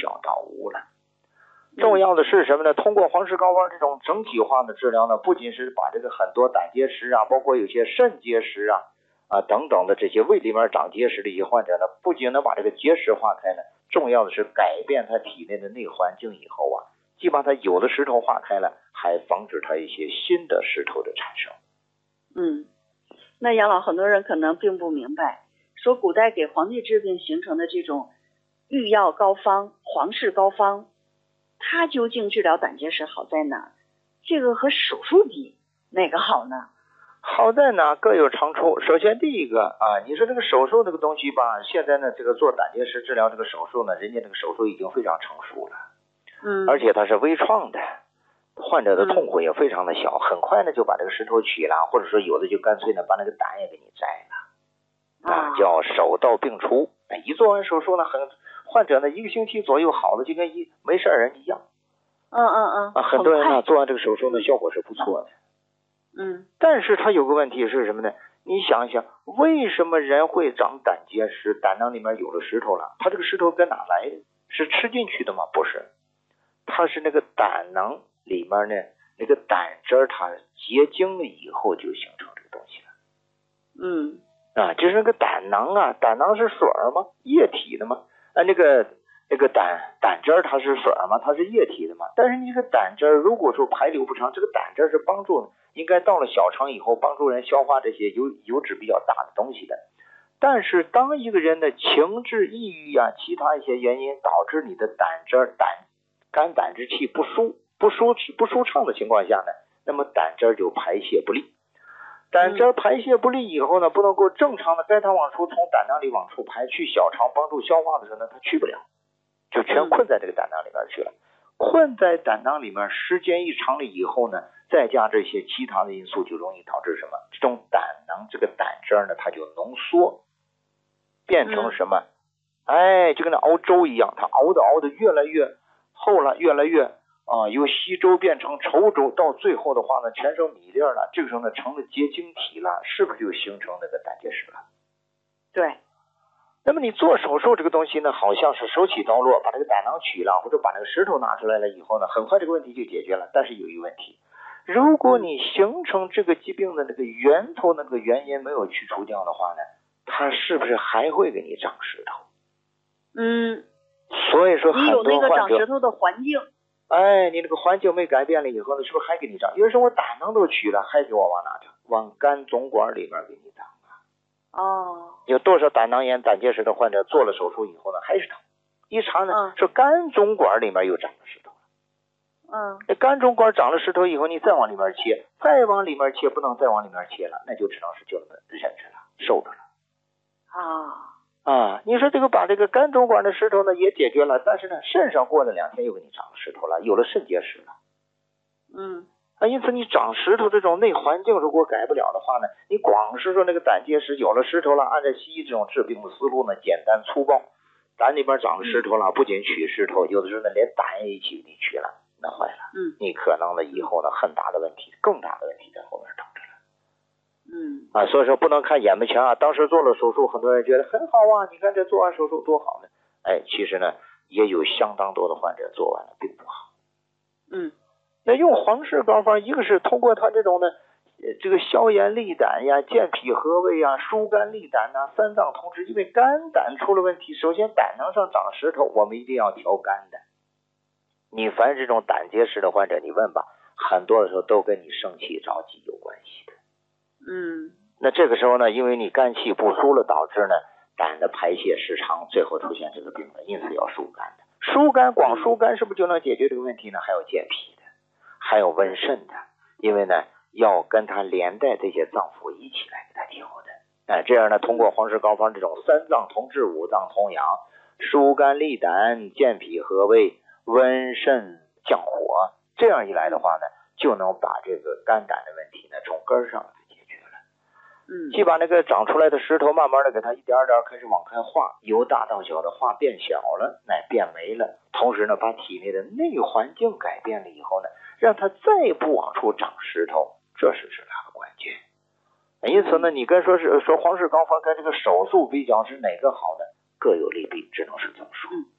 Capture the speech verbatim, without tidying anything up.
小到无了。重要的是什么呢？通过黄氏膏方这种整体化的治疗呢，不仅是把这个很多胆结石啊，包括有些肾结石啊啊等等的这些胃里面长结石的一些患者呢，不仅能把这个结石化开呢，重要的是改变他体内的内环境以后啊，既把他有的石头化开了，还防止他一些新的石头的产生。 嗯，那杨老，很多人可能并不明白，说古代给皇帝治病形成的这种御药膏方、皇氏膏方，它究竟治疗胆结石好在哪？这个和手术比哪个好呢？ 好在哪各有长处。首先第一个啊，你说这个手术这个东西吧，现在呢这个做胆结石治疗这个手术呢，人家这个手术已经非常成熟了， 嗯， 而且它是微创的，患者的痛苦也非常的小，嗯、很快呢就把这个石头取了，或者说有的就干脆呢把那个胆也给你摘了，啊，叫手到病除。一做完手术呢，很患者呢一个星期左右好的就跟一没事人一样。 嗯嗯嗯， 啊，很多人呢做完这个手术呢，效果是不错的。 嗯， 但是他有个问题是什么呢？你想一想，为什么人会长胆结石？胆囊里面有了石头了，他这个石头跟哪来的？是吃进去的吗？不是，它是那个胆囊里面呢，那个胆汁儿它结晶了以后就形成这个东西了。 嗯， 啊，就是那个胆囊啊，胆囊是水儿吗？液体的吗？啊，那个那个胆胆汁儿它是水儿吗？它是液体的吗？但是你这个胆汁儿如果说排流不畅，这个胆汁儿是帮助应该到了小肠以后帮助人消化这些油油脂比较大的东西的。但是当一个人的情志、抑郁啊，其他一些原因导致你的胆汁儿、胆肝胆之气不舒不舒不舒畅的情况下呢，那么胆汁儿就排泄不利。胆汁儿排泄不利以后呢，不能够正常的该它往出从胆囊里往出排，去小肠帮助消化的时候呢，它去不了，就全困在这个胆囊里面去了。困在胆囊里面时间一长了以后呢，再加这些其他的因素，就容易导致什么？这种胆囊这个胆汁儿呢，它就浓缩，变成什么？嗯、哎，就跟那熬粥一样，它熬的熬的越来越厚了，越来越啊，由稀粥变成稠粥，到最后的话呢，全成米粒了。这个时候呢，成了结晶体了，是不是就形成那个胆结石了？ 对。 那么你做手术这个东西呢，好像是手起刀落，把这个胆囊取了，或者把那个石头拿出来了以后呢，很快这个问题就解决了。但是有一个问题，如果你形成这个疾病的那个源头那个原因没有去除掉的话呢，它是不是还会给你长石头？ 嗯， 所以说很多患者你有那个长石头的环境， 哎，你那个环境没改变了以后呢，是不是还给你长？有人说我胆囊都取了，还给我往哪长？往肝总管里面给你长。 哦， 有多少胆囊炎、胆结石的患者做了手术以后呢，还是疼？一查呢， 嗯、 说肝总管里面又长了石头。 嗯， 那肝总管长了石头以后，你再往里面切，再往里面切，不能再往里面切了，那就只能是就那么忍着了，受着了。 啊啊，你说这个把这个肝总管的石头呢也解决了，但是呢，肾上过了两天又给你长了石头了，有了肾结石了。 嗯。 啊，因此你长石头这种内环境如果改不了的话呢，你光是说那个胆结石有了石头了，按照西医这种治病的思路呢，简单粗暴，胆里边长了石头了，不仅取石头，有的时候呢连胆也一起给你取了，那坏了， 嗯， 你可能呢以后呢很大的问题，更大的问题在后面等着了。 嗯， 啊，所以说不能看眼巴前啊，当时做了手术，很多人觉得很好啊，你看这做完手术多好呢，哎，其实呢也有相当多的患者做完了并不好。 嗯。 那用黄氏膏方，一个是通过它这种呢，这个消炎利胆呀、健脾和胃呀、疏肝利胆呐、三脏通治。因为肝胆出了问题，首先胆囊上长石头，我们一定要调肝的。你凡这种胆结石的患者，你问吧，很多的时候都跟你生气着急有关系的。 嗯。 那这个时候呢，因为你肝气不舒了，导致呢胆的排泄失常，最后出现这个病了，因此要疏肝的。疏肝，光疏肝是不是就能解决这个问题呢？还有健脾的。还有温肾的，因为呢要跟它连带这些脏腑一起来给它调的，哎，这样呢通过黄氏膏方这种三脏同治、五脏同养、疏肝利胆、健脾和胃、温肾降火，这样一来的话呢，就能把这个肝胆的问题呢从根上给解决了。 嗯， 既把那个长出来的石头慢慢的给它一点点开始往开化，由大到小的化变小了，乃变没了，同时呢把体内的内环境改变了以后呢，让它再不往出长石头，这是是它的关键。因此呢，你跟说是说黄氏膏方跟这个手术比较是哪个好呢？各有利弊，只能是这么说。 嗯